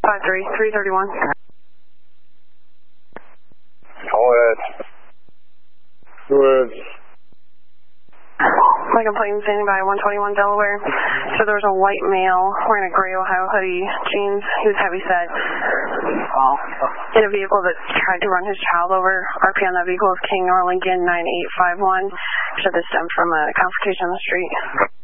5-3, 331. Go ahead. Go ahead. My complaint standing by 121 Delaware. So there was a white male wearing a gray Ohio hoodie, jeans. He was heavy set. In a vehicle that tried to run his child over. RP on that vehicle is King Nor Lincoln 9851. Should this stem from a confrontation on the street?